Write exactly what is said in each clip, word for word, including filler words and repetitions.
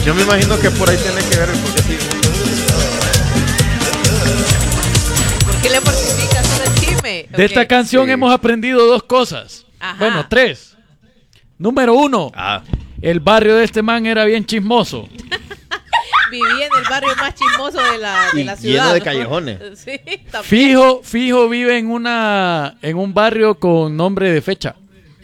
Yo me imagino que por ahí tiene que ver el por qué sí. ¿Por qué le mortificas solo el chisme? De Okay. esta canción Sí. hemos aprendido dos cosas. Ajá. Bueno, tres. Número uno, Ah. el barrio de este man era bien chismoso. Vivía en el barrio más chismoso de la, de Y la ciudad. lleno de ¿no? callejones. Sí, también. Fijo, fijo vive en una en un barrio con nombre de fecha.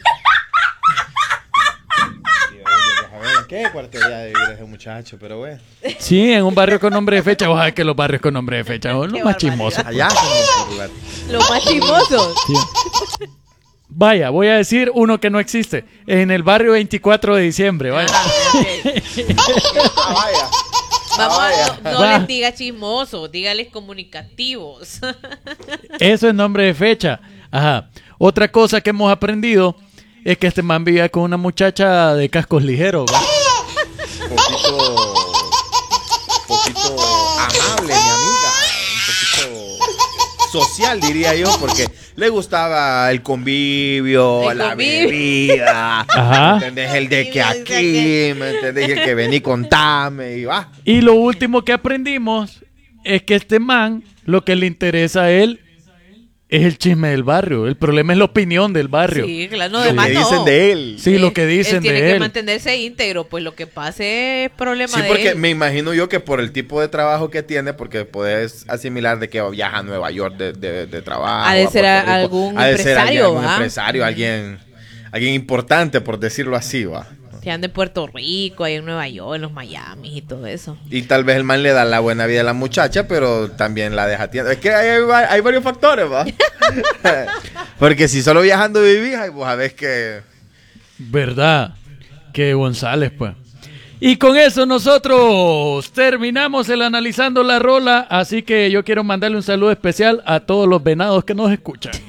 ¿En qué cuartería de vivir ese muchacho? Pero bueno. Sí, en un barrio con nombre de fecha. Vos sabés que los barrios con nombre de fecha son los Qué más barbaridad. chismosos. Allá son por lugar. Los más chismosos. Sí. Vaya, voy a decir uno que no existe. En el barrio veinticuatro de diciembre. Vaya. Ah, ok. Ah, vaya. Vamos Ah, vaya. a, no, no Va. les diga chismosos, dígales comunicativos. Eso es nombre de fecha. Ajá. Otra cosa que hemos aprendido es que este man vivía con una muchacha de cascos ligeros. ¿va? Un poquito. Un poquito amable, mi amiga. Un poquito social, diría yo, porque le gustaba el convivio, El la convivio. bebida. Ajá. ¿Me entendés? El de que aquí, ¿me entendés? El que vení, contame y va. Y lo último que aprendimos es que este man, lo que le interesa a él es el chisme del barrio. El problema es la opinión del barrio. Sí, Sí, claro, no, Lo demás que no. dicen de él. lo que dicen él tiene de que él. mantenerse íntegro, pues lo que pase es problema Sí, de porque él. me imagino yo que por el tipo de trabajo que tiene, porque puedes asimilar de que viaja a Nueva York de, de, de trabajo. Ha de ser a Puerto Rico. algún Ha de ser alguien- empresario, algún ¿va? empresario, alguien, alguien importante, por decirlo así, va. Que anda en Puerto Rico, ahí en Nueva York, en los Miami y todo eso. Y tal vez el man le da la buena vida a la muchacha, pero también la deja tienda. Es que hay, hay- hay varios factores, va. Porque si solo viajando vivís, ay, vos sabés que... ¿Verdad? Que González, pues. Y con eso nosotros terminamos el analizando la rola. Así que yo quiero mandarle un saludo especial a todos los venados que nos escuchan.